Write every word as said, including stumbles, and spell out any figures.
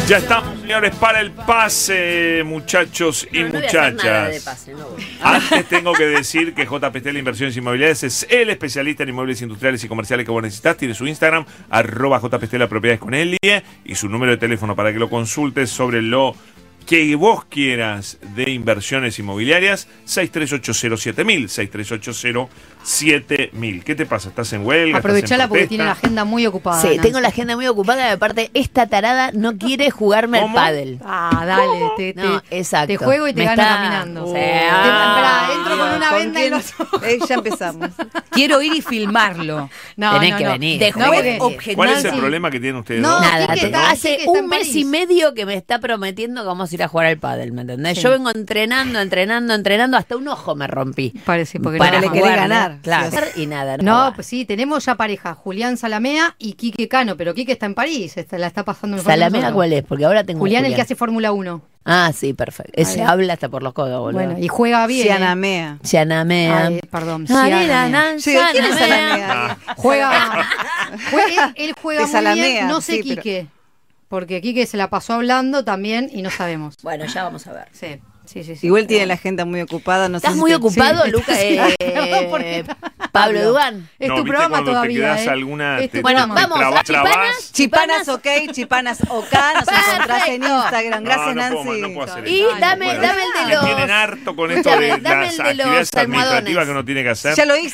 Ya estamos, señores, para el pase, muchachos y no, no muchachas. voy a hacer nada de pase, no voy. Antes tengo que decir que J P Stella Inversiones Inmobiliarias es el especialista en inmuebles industriales y comerciales que vos necesitas. Tiene su Instagram, arroba J P Stella Propiedades con Elie, y su número de teléfono para que lo consultes sobre lo que vos quieras de inversiones inmobiliarias, seis tres ocho cero siete mil, seis tres ocho cero siete mil. ¿Qué te pasa? ¿Estás en huelga? Aprovechala porque tiene la agenda muy ocupada. Sí, Nancy. tengo la agenda muy ocupada y aparte esta tarada no quiere jugarme ¿Cómo? al pádel. Ah, dale, te, te, No, exacto. te juego y te Me gano está- caminando. Sí. Te- Ah, Esperá, entro con una ¿Con venda y quién? los ojos. Eh, ya empezamos. Quiero ir y filmarlo. No, Tenés no, que no. venir. De No, juego porque- obje- ¿Cuál es el Nancy, problema que tienen ustedes No, dos? Nada, Quique te- está- hace Quique está en un mes París. y medio que me está prometiendo que vamos a ir a jugar al pádel, ¿me entendés? Sí. Yo vengo entrenando, entrenando, entrenando, hasta un ojo me rompí. Parece, porque Para no, le querés jugar, ganar. ¿no? Claro. Sí. Y nada. No, pues sí, tenemos ya pareja, Julián Salamea y Quique Cano, pero Quique está en París, está- la está pasando mejor que ¿Salamea nosotros. cuál es? Porque ahora tengo Julián, un el que hace Fórmula uno. Ah, sí, perfecto. Ese Ahí. habla hasta por los codos, boludo. Bueno, y juega bien. ¿eh? Cianamea. Yanamea. Ay, perdón, Ah, Cianamea. mira, nan, Sí, ¿quién es Yanamea. Salamea? Juega, juega- él juega De muy Salamea, bien, no sé sí, pero- Quique, porque Quique se la pasó hablando también y no sabemos. Bueno, ya vamos a ver. Sí, sí, sí. sí. Igual tiene la agenda muy ocupada. No ¿Estás sé si muy te- ocupado, sí. Luca? Sí, Eh, perdón, porque- Pablo Dugan. Es No, tu ¿viste programa cuando te todavía, quedás ¿eh? alguna- Es tu te- Bueno, programa. vamos, traba- a Chipanas. trabás. Chipanas OK, Chipanas OK. Nos encontrás en Instagram. Gracias, no, no Nancy. puedo, no puedo hacer Y eso. dame, Bueno, dame el de me los... tienen harto con esto Escúchame, de dame las el de los actividades administrativas almohadones. que uno tiene que hacer. Ya lo hice.